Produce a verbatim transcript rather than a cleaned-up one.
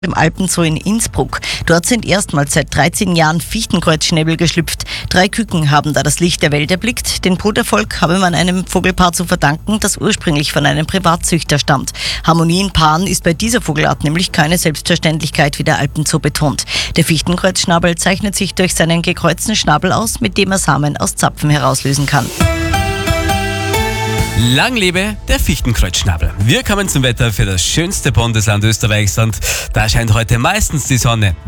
Im Alpenzoo in Innsbruck. Dort sind erstmals seit dreizehn Jahren Fichtenkreuzschnäbel geschlüpft. Drei Küken haben da das Licht der Welt erblickt. Den Bruterfolg habe man einem Vogelpaar zu verdanken, das ursprünglich von einem Privatzüchter stammt. Harmonie in Paaren ist bei dieser Vogelart nämlich keine Selbstverständlichkeit, wie der Alpenzoo betont. Der Fichtenkreuzschnabel zeichnet sich durch seinen gekreuzten Schnabel aus, mit dem er Samen aus Zapfen herauslösen kann. Lang lebe der Fichtenkreuzschnabel. Wir kommen zum Wetter für das schönste Bundesland Österreichs und da scheint heute meistens die Sonne.